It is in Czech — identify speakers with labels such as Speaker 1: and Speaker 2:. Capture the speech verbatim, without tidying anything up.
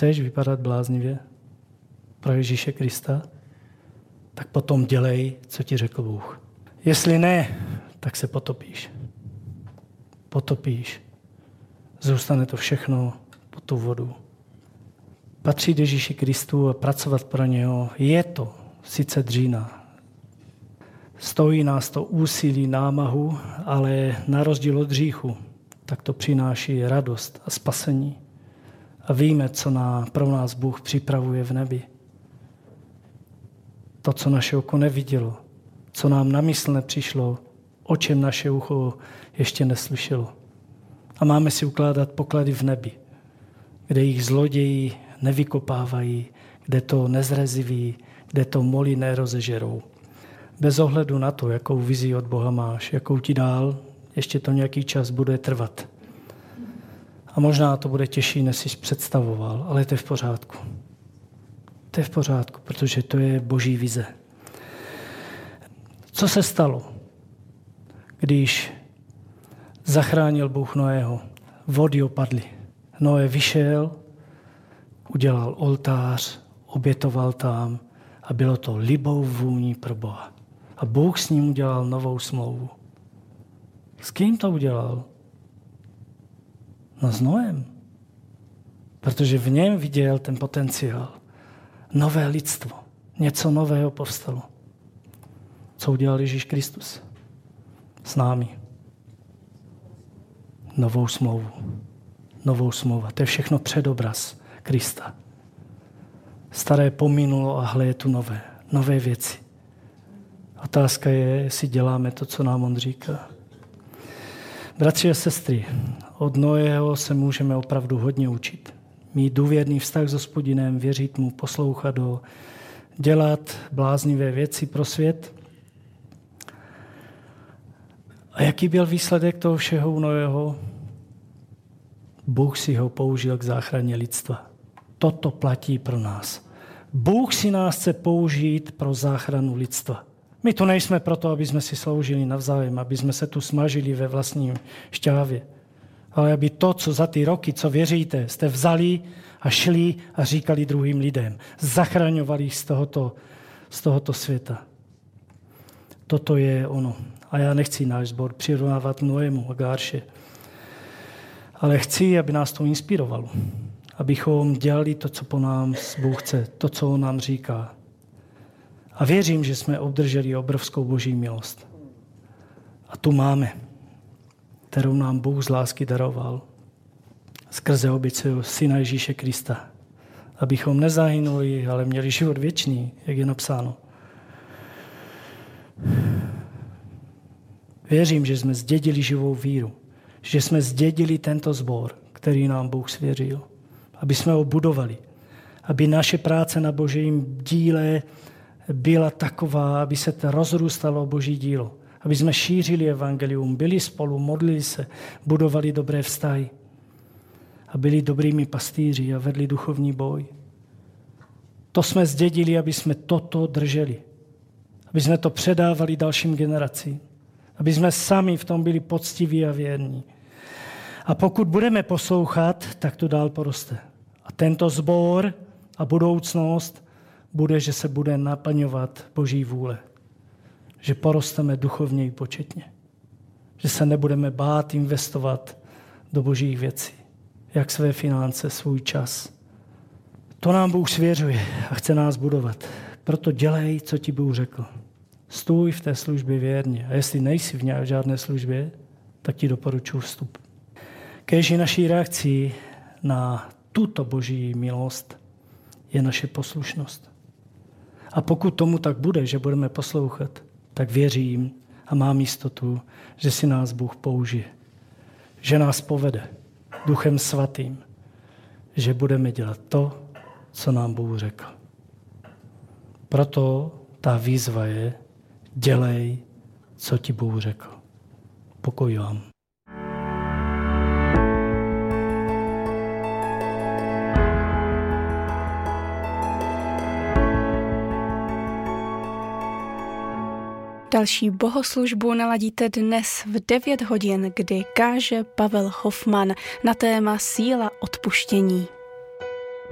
Speaker 1: chceš vypadat bláznivě pro Ježíše Krista, tak potom dělej, co ti řekl Bůh. Jestli ne, tak se potopíš. Potopíš. Zůstane to všechno pod tu vodu. Patřit Ježíši Kristu a pracovat pro něho, je to sice dřína. Stojí nás to úsilí, námahu, ale na rozdíl od hříchu, tak to přináší radost a spasení. A víme, co na, pro nás Bůh připravuje v nebi. To, co naše oko nevidělo, co nám na mysl nepřišlo, o čem naše ucho ještě neslyšelo. A máme si ukládat poklady v nebi, kde jich zloději nevykopávají, kde to nezreziví, kde to moly nerozežerou. Bez ohledu na to, jakou vizi od Boha máš, jakou ti dál, ještě to nějaký čas bude trvat. A možná to bude těžší, než jsi představoval, ale to je v pořádku. To je v pořádku, protože to je Boží vize. Co se stalo, když zachránil Bůh Noého? Vody opadly. Noé vyšel, udělal oltář, obětoval tam a bylo to libou vůní pro Boha. A Bůh s ním udělal novou smlouvu. S kým to udělal? No s Noem. Protože v něm viděl ten potenciál. Nové lidstvo. Něco nového povstalo. Co udělal Ježíš Kristus? S námi. Novou smlouvu. Novou smlouvu. To je všechno předobraz Krista. Staré pominulo a hle je tu nové. Nové věci. Otázka je, jestli děláme to, co nám on říká. Bratři a sestry, od Noého se můžeme opravdu hodně učit. Mít důvěrný vztah s Hospodinem, věřit mu, poslouchat ho, dělat bláznivé věci pro svět. A jaký byl výsledek toho všeho u Noého? Bůh si ho použil k záchraně lidstva. Toto platí pro nás. Bůh si nás chce použít pro záchranu lidstva. My tu nejsme proto, aby jsme si sloužili navzájem, aby jsme se tu smažili ve vlastním šťávě. Ale aby to, co za ty roky, co věříte, jste vzali a šli a říkali druhým lidem. Zachraňovali jich z tohoto, z tohoto světa. Toto je ono. A já nechci náš sbor přirovnávat Noému a Gárše. Ale chci, aby nás to inspirovalo. Abychom dělali to, co po nám Bůh chce, to, co on nám říká. A věřím, že jsme obdrželi obrovskou Boží milost. A tu máme, kterou nám Bůh z lásky daroval skrze oběť svého Syna Ježíše Krista. Abychom nezahynuli, ale měli život věčný, jak je napsáno. Věřím, že jsme zdědili živou víru, že jsme zdědili tento sbor, který nám Bůh svěřil, aby jsme ho budovali, aby naše práce na Božím díle byla taková, aby se to rozrůstalo Boží dílo, aby jsme šířili evangelium, byli spolu, modlili se, budovali dobré vztahy a byli dobrými pastýři a vedli duchovní boj. To jsme zdědili, aby jsme toto drželi, aby jsme to předávali dalším generacím, aby jsme sami v tom byli poctiví a věrní. A pokud budeme poslouchat, tak to dál poroste. A tento sbor a budoucnost bude, že se bude naplňovat Boží vůle. Že porosteme duchovně i početně. Že se nebudeme bát investovat do Božích věcí. Jak své finance, svůj čas. To nám Bůh svěřuje a chce nás budovat. Proto dělej, co ti Bůh řekl. Stůj v té službě věrně. A jestli nejsi v žádné službě, tak ti doporučuji vstup. Kéž i naší reakcí na tuto Boží milost je naše poslušnost. A pokud tomu tak bude, že budeme poslouchat, tak věřím a mám jistotu, že si nás Bůh použije. Že nás povede Duchem Svatým. Že budeme dělat to, co nám Bůh řekl. Proto ta výzva je, dělej, co ti Bůh řekl. Pokoj vám.
Speaker 2: Další bohoslužbu naladíte dnes v devět hodin, kdy káže Pavel Hoffman na téma síla odpuštění.